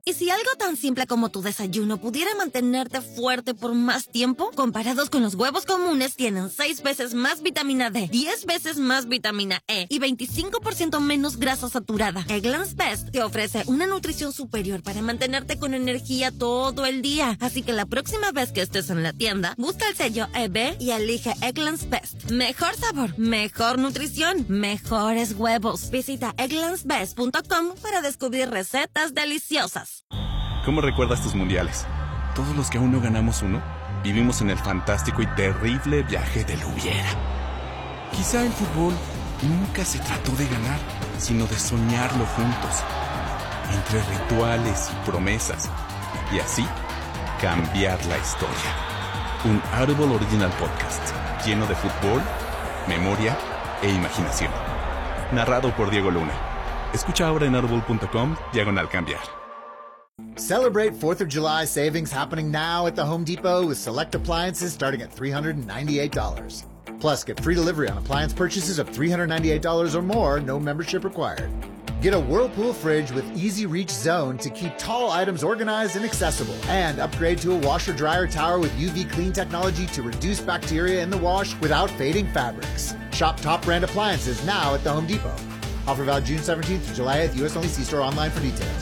¿Y si algo tan simple como tu desayuno pudiera mantenerte fuerte por más tiempo? Comparados con los huevos comunes, tienen 6 veces más vitamina D, 10 veces más vitamina E y 25% menos grasa saturada. Eggland's Best te ofrece una nutrición superior para mantenerte con energía todo el día. Así que la próxima vez que estés en la tienda, busca el sello EB y elige Eggland's Best. Mejor sabor, mejor nutrición, mejores huevos. Visita egglandsbest.com para descubrir recetas deliciosas. ¿Cómo recuerdas tus mundiales? Todos los que aún no ganamos uno, vivimos en el fantástico y terrible viaje del hubiera. Quizá el fútbol nunca se trató de ganar, sino de soñarlo juntos, entre rituales y promesas, y así cambiar la historia. Un Audible Original Podcast lleno de fútbol, memoria e imaginación. Narrado por Diego Luna. Escucha ahora en audible.com/cambiar. Celebrate 4th of July savings happening now at the Home Depot with select appliances starting at $398. Plus, get free delivery on appliance purchases of $398 or more, no membership required. Get a Whirlpool fridge with Easy Reach Zone to keep tall items organized and accessible. And upgrade to a washer-dryer tower with UV clean technology to reduce bacteria in the wash without fading fabrics. Shop top brand appliances now at the Home Depot. Offer valid June 17th to July 8th. US only. See store online for details.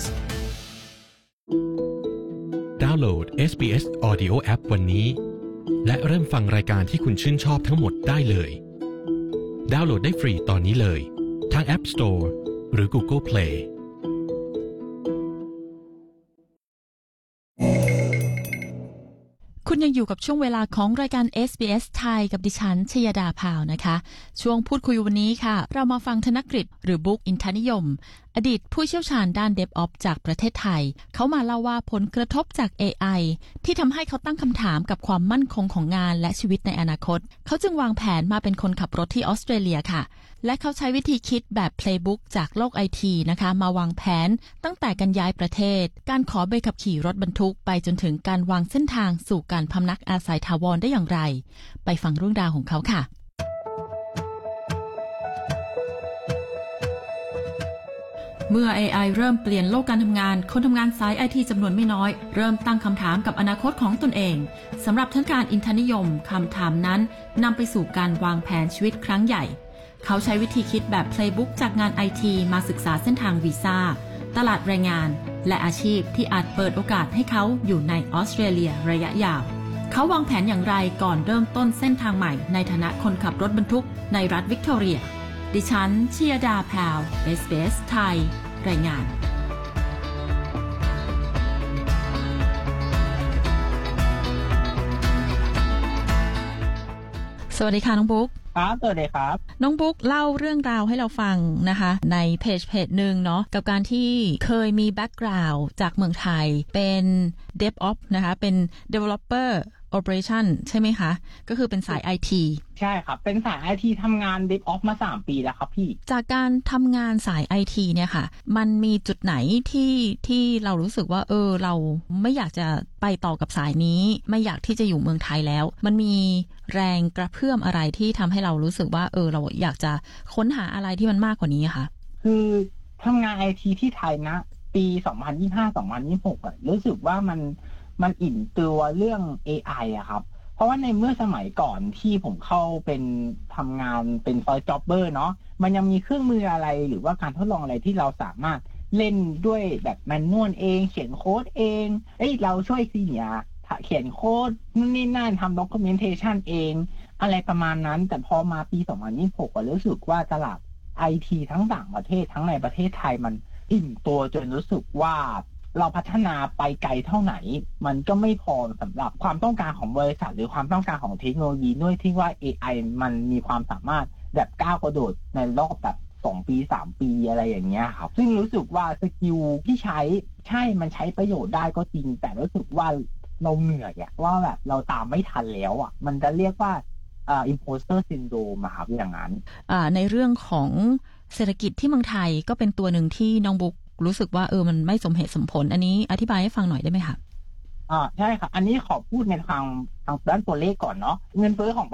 ดาวน์โหลด SBS Audio App วันนี้และเริ่มฟังรายการที่คุณชื่นชอบทั้งหมดได้เลยดาวน์โหลดได้ฟรีตอนนี้เลยทาง App Store หรือ Google Play คุณยังอยู่กับช่วงเวลาของรายการ SBS ไทยกับดิฉันชยดาพาวนะคะช่วงพูดคุยวันนี้ค่ะเรามาฟังธนกฤษหรือบุ๊กอินทนิยมอดีตผู้เชี่ยวชาญด้าน DevOps จากประเทศไทยเขามาเล่าว่าผลกระทบจาก AI ที่ทำให้เขาตั้งคำถามกับความมั่นคงของงานและชีวิตในอนาคตเขาจึงวางแผนมาเป็นคนขับรถที่ออสเตรเลียค่ะและเขาใช้วิธีคิดแบบ Playbook จากโลก IT นะคะมาวางแผนตั้งแต่การย้ายประเทศการขอใบขับขี่รถบรรทุกไปจนถึงการวางเส้นทางสู่การพำนักอาศัยถาวรได้อย่างไรไปฟังเรื่องราวของเขาค่ะเมื่อ AI เริ่มเปลี่ยนโลกการทำงานคนทำงานสาย IT จำนวนไม่น้อยเริ่มตั้งคำถามกับอนาคตของตนเองสำหรับธนการอินทนิยมคำถามนั้นนำไปสู่การวางแผนชีวิตครั้งใหญ่เขาใช้วิธีคิดแบบ Playbook จากงาน IT มาศึกษาเส้นทางวีซ่าตลาดแรงงานและอาชีพที่อาจเปิดโอกาสให้เขาอยู่ในออสเตรเลียระยะยาวเขาวางแผนอย่างไรก่อนเริ่มต้นเส้นทางใหม่ในฐานะคนขับรถบรรทุกในรัฐวิกตอเรียดิฉันชยดาพาว SBS ไทยรายงานสวัสดีค่ะน้องบุ๊กครับสวัสดีครับน้องบุ๊กเล่าเรื่องราวให้เราฟังนะคะในเพจหนึ่งเนาะกับการที่เคยมีแบ็กกราวด์จากเมืองไทยเป็น DevOps นะคะเป็น Developer Operation ใช่ไหมคะก็คือเป็นสาย IT ใช่ครับเป็นสาย IT ทำงาน DevOps มา3 ปีแล้วครับพี่จากการทำงานสาย IT เนี่ยค่ะมันมีจุดไหนที่เรารู้สึกว่าเราไม่อยากจะไปต่อกับสายนี้ไม่อยากที่จะอยู่เมืองไทยแล้วมันมีแรงกระเพื่อมอะไรที่ทำให้เรารู้สึกว่าเราอยากจะค้นหาอะไรที่มันมากกว่านี้ค่ะคือทำงาน IT ที่ไทยนะปี 2025-2026 รู้สึกว่ามันอิ่มตัวเรื่อง AI อะครับเพราะว่าในเมื่อสมัยก่อนที่ผมเข้าเป็นทำงานเป็น first jobber เนาะมันยังมีเครื่องมืออะไรหรือว่าการทดลองอะไรที่เราสามารถเล่นด้วยแบบแมนนวลเองเขียนโค้ดเองเราช่วยซีเนียร์เขียนโค้ดนู่นนี่นั่นทำ documentation เองอะไรประมาณนั้นแต่พอมาปี 2026 ก็รู้สึกว่าตลาด IT ทั้งต่างประเทศทั้งในประเทศไทยมันอิ่มตัวจนรู้สึกว่าเราพัฒนาไปไกลเท่าไหนมันก็ไม่พอสำหรับความต้องการของบริษัทหรือความต้องการของเทคโนโลยีด้วยที่ว่า AI มันมีความสามารถแบบก้าวกระโดดในรอบแบบ2 ปี 3 ปีอะไรอย่างเงี้ยครับซึ่งรู้สึกว่าสกิลที่ใช่มันใช้ประโยชน์ได้ก็จริงแต่รู้สึกว่าเราเหนื่อยอะว่าแบบเราตามไม่ทันแล้วอะมันจะเรียกว่าimposter syndrome ครับอย่างนั้นในเรื่องของเศรษฐกิจที่เมืองไทยก็เป็นตัวหนึ่งที่น้องบุ๊กรู้สึกว่ามันไม่สมเหตุสมผลอันนี้อธิบายให้ฟังหน่อยได้ไหมคะใช่ครับอันนี้ขอพูดในทางด้านตัวเลขก่อนเนาะเงินเฟ้อของ